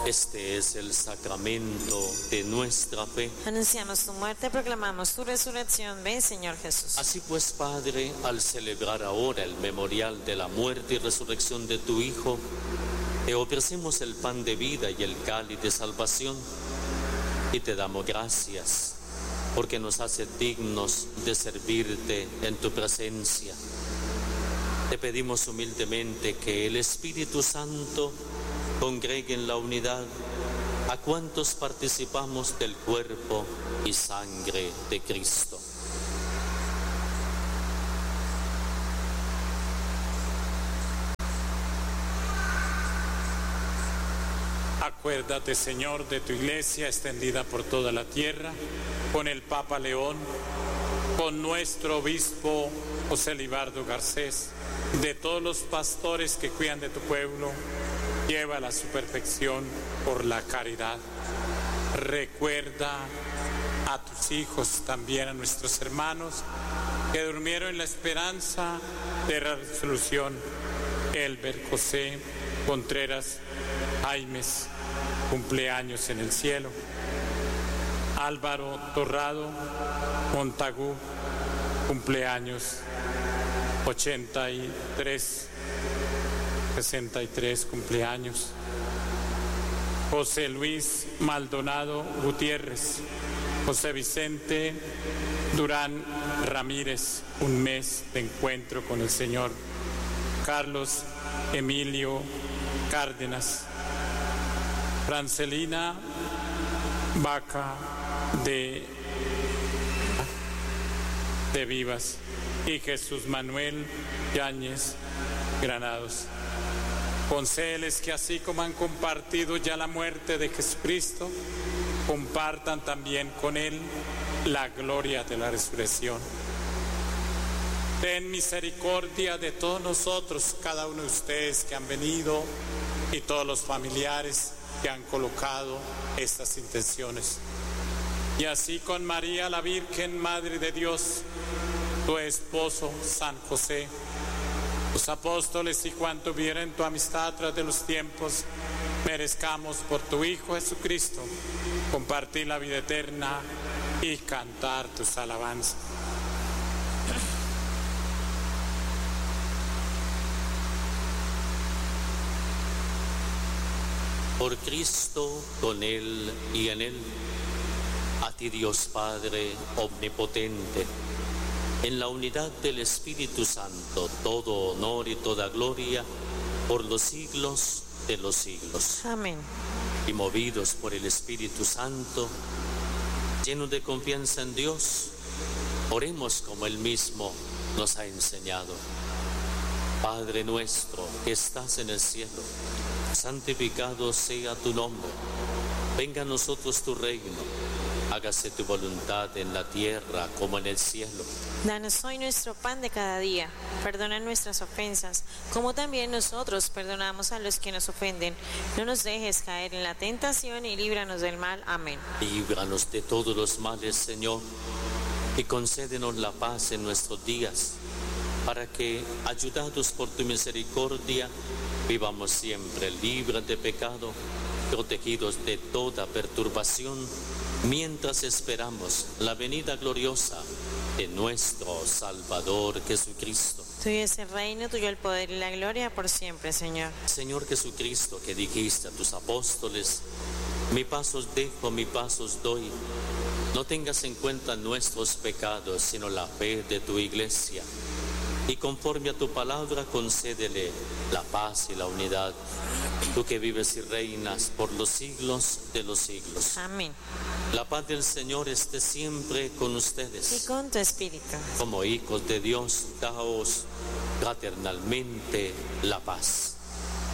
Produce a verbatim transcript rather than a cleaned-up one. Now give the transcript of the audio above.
Este es el sacramento de nuestra fe. Anunciamos tu muerte, proclamamos tu resurrección. Ven, Señor Jesús. Así pues, Padre, al celebrar ahora el memorial de la muerte y resurrección de tu Hijo, te ofrecemos el pan de vida y el cáliz de salvación, y te damos gracias, porque nos hace dignos de servirte en tu presencia. Te pedimos humildemente que el Espíritu Santo congregue en la unidad a cuantos participamos del cuerpo y sangre de Cristo. Acuérdate, Señor, de tu iglesia extendida por toda la tierra, con el Papa León, con nuestro obispo José Libardo Garcés, de todos los pastores que cuidan de tu pueblo. Llévala a su perfección por la caridad. Recuerda a tus hijos, también a nuestros hermanos que durmieron en la esperanza de la resolución. Elber José Contreras Jaimes, cumpleaños en el cielo. Álvaro Torrado Montagú, cumpleaños ochenta y tres. sesenta y tres cumpleaños. José Luis Maldonado Gutiérrez, José Vicente Durán Ramírez, un mes de encuentro con el Señor. Carlos Emilio Cárdenas, Francelina Vaca de, de Vivas y Jesús Manuel Yáñez Granados. Concédeles que así como han compartido ya la muerte de Jesucristo, compartan también con Él la gloria de la resurrección. Ten misericordia de todos nosotros, cada uno de ustedes que han venido y todos los familiares que han colocado estas intenciones. Y así con María, la Virgen, Madre de Dios, tu esposo, San José, los apóstoles y cuanto viera en tu amistad tras de los tiempos, merezcamos por tu Hijo Jesucristo compartir la vida eterna y cantar tus alabanzas. Por Cristo, con Él y en Él, a ti Dios Padre omnipotente, en la unidad del Espíritu Santo, todo honor y toda gloria por los siglos de los siglos. Amén. Y movidos por el Espíritu Santo, llenos de confianza en Dios, oremos como Él mismo nos ha enseñado. Padre nuestro que estás en el cielo, santificado sea tu nombre. Venga a nosotros tu reino. Hágase tu voluntad en la tierra como en el cielo. Danos hoy nuestro pan de cada día. Perdona nuestras ofensas, como también nosotros perdonamos a los que nos ofenden. No nos dejes caer en la tentación y líbranos del mal. Amén. Líbranos de todos los males, Señor, y concédenos la paz en nuestros días, para que, ayudados por tu misericordia, vivamos siempre libres de pecado, protegidos de toda perturbación, mientras esperamos la venida gloriosa de nuestro Salvador Jesucristo. Tuyo es el reino, tuyo el poder y la gloria por siempre, Señor. Señor Jesucristo, que dijiste a tus apóstoles: mi paz os dejo, mi paz os doy. No tengas en cuenta nuestros pecados, sino la fe de tu iglesia. Y conforme a tu palabra, concédele la paz y la unidad. Tú que vives y reinas por los siglos de los siglos. Amén. La paz del Señor esté siempre con ustedes. Y con tu espíritu. Como hijos de Dios, daos fraternalmente la paz.